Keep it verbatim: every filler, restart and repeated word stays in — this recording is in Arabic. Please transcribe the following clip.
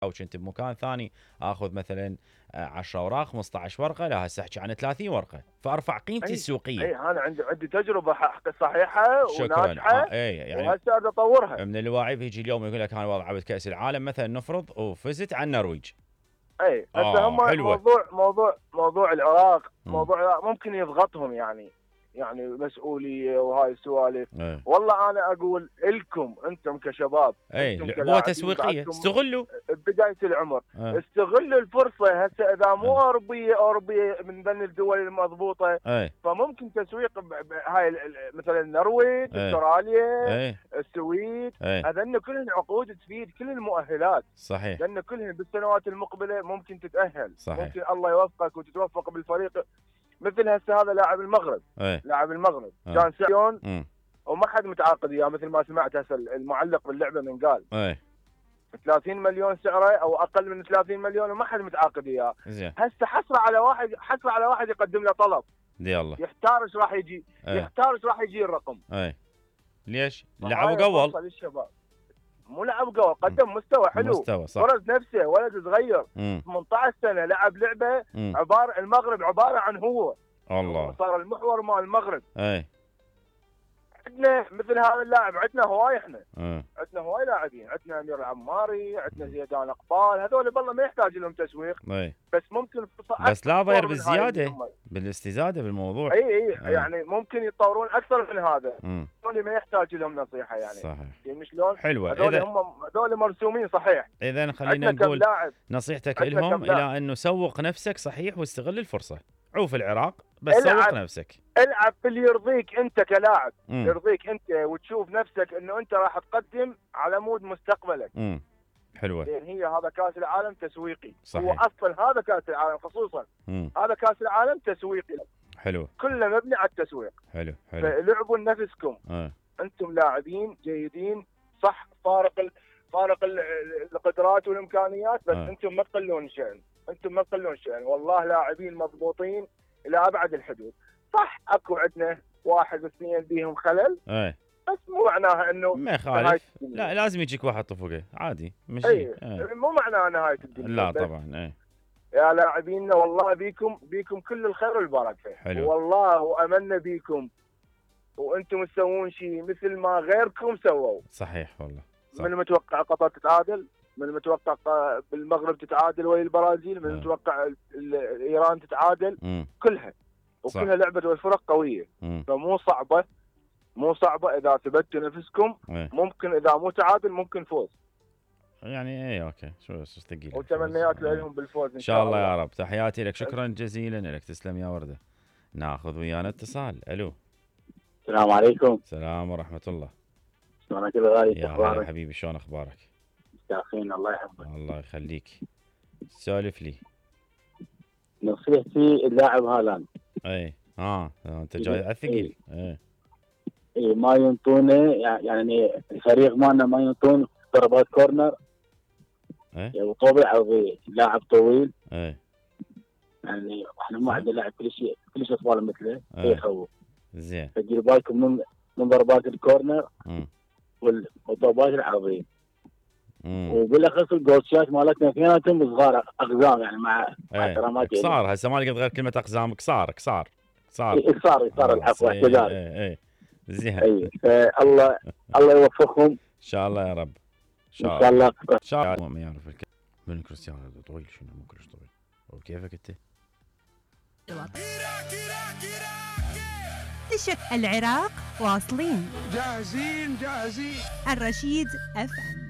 او كنت بمكان ثاني اخذ مثلا عشرة اوراق خمسة عشر ورقه، لا هسه احكي عن ثلاثين ورقه، فارفع قيمتي أي السوقيه. اي انا عندي عندي تجربه صحيحه شكرا. وناجحه، آه اي يعني وهسه اريد اطورها. من الواعي يجي اليوم يقول لك انا والله لعبت كاس العالم مثلا نفرض وفزت على النرويج. اي هسه آه هم حلوة. موضوع موضوع موضوع العراق، م. موضوع العراق ممكن يضغطهم يعني يعني مسؤوليه وهاي السوالف. ايه. والله انا اقول لكم انتم كشباب، اي انتم لعبوها كلاعبين تسويقيه، بعدكم استغلوا. بدايه العمر، ايه. استغلوا الفرصه. هسه اذا مو ايه. اوروبيه اوروبيه من بين الدول المضبوطه، ايه. فممكن تسويق هاي مثلا النرويج، ايه. استراليا، ايه. السويد، ايه. هذن كلهن عقود تفيد كل المؤهلات، صحيح. لان كلهن بالسنوات المقبله ممكن تتاهل. صحيح. ممكن الله يوفقك وتتوفق بالفريق. مثل هسه هذا لاعب المغرب، ايه. لاعب المغرب اه. كان سيون امم وما حد متعاقد وياه، مثل ما سمعت هسه المعلق باللعبه من قال ايه. ثلاثين مليون سعره او اقل من ثلاثين مليون وما حد متعاقد وياه. زين. هسه حسره على واحد، حسره على واحد يقدم له طلب، دي الله. يختار ايش راح يجي، ايه. يختار ايش راح يجي الرقم. ايه. ليش؟ فهاي لعبوا قول. فرصة للشباب. مو لعب قول، قدم مستوى حلو، مستوى صح. فرز نفسه، ولد صغير امم ثمانية عشر سنه لعب لعبه امم عباره، المغرب عباره عن هو الله. صار المحور مال المغرب. ايه. عندنا مثل هذا اللاعب، عندنا هواي، احنا ايه. عندنا هواي لاعبين، عندنا امير العماري، عندنا زيدان اقبال، هذول بالله ما يحتاج لهم تسويق، ايه. بس ممكن بس لا ضير أكثر من هاي بالزياده، الأمة. بالاستزاده بالموضوع. اي اي ايه. يعني ممكن يتطورون اكثر من هذا. امم هذول ما يحتاج لهم نصيحه يعني. صحيح. يعني شلون؟ حلوه. هذول اذا هم هذول مرسومين صحيح. اذا خلينا عندنا كم نقول لاعب، نصيحتك عندنا لهم كم لاعب. الى انه سوق نفسك صحيح واستغل الفرصه. عوف العراق بس العب. سوق نفسك. العب باللي يرضيك انت كلاعب، مم. يرضيك انت وتشوف نفسك انه انت راح تقدم على مود مستقبلك. امم حلوه. لان هي هذا كاس العالم تسويقي. صحيح. هو اصلا هذا كاس العالم خصوصا، امم هذا كاس العالم تسويقي، حلو. كله مبني على التسويق. حلو. حلو. فلعبوا لنفسكم. اه. انتم لاعبين جيدين صح، فارق ال... فارق ال... القدرات والامكانيات، بس آه. انتم ما تقلون شأن، انتم ما تقلون شأن، والله لاعبين مضبوطين الى ابعد الحدود. صح اكو عندنا واحد واثنين بيهم خلل، ايه. بس مو معناها انه ما يخالف. لا لازم يجيك واحد طفقه عادي مشي. اي ايه. مو معناها نهايه الدنيا. لا بس طبعا. ايه. يا لاعبينا والله بيكم بيكم كل الخير والبركه. حلو. والله وامنا بيكم، وانتم تسوون شيء مثل ما غيركم سووا. صحيح والله. صح. من المتوقع قطر تتعادل، من المتوقع بالمغرب تتعادل ويا البرازيل، من آه. المتوقع ال- ال- ايران تتعادل. امم كلها وكلها لعبه والفرق قويه، امم فمو صعبه، مو صعبه اذا ثبتوا نفسكم. ايه. ممكن اذا مو تعادل ممكن فوز، يعني ايه اوكي شو ثقيل. وتمنيات لهم بالفوز ان شاء الله يا رب. تحياتي لك، شكرا جزيلا لك، تسلم يا ورده. ناخذ ويانا اتصال. الو. السلام عليكم. السلام ورحمه الله. شلونك يا غالي؟ يا هلا حبيبي، شلون اخبارك؟ مستاخين الله يحفظك. الله يخليك. سولف لي. نصيحتي اللاعب هالاند. اي اه انت جاي على الثقيل. اي. اي ما ينطونه، يعني الفريق مالنا ما ينطون ضربات كورنر. اي. وطوبه عرضيه، لاعب طويل. اي. يعني احنا ما عندنا لاعب كل شيء كل شيء طوال مثله، أي. يخوف. زين. فدير بالكم من من ضربات الكورنر امم والطوبات العرضيه. امم وبالاخص الجولشات مالتنا اثنيناتهم صغار اقزام، يعني مع مع اي. احتراماتي. قصار هسه ما لقيت غير كلمه اقزام. قصار قصار قصار. قصار قصار العفو، اي. اعتذار. اي. اي. زين. اي فالله الله يوفقهم ان شاء الله يا رب. ان شاء ان شاء الله. ان شاء الله. ما يعرف الكلام. من كريستيانو طويل شنو مو كلش طويل. وكيفك انت؟ تشك العراق واصلين جاهزين جاهزين. الرشيد اف ام.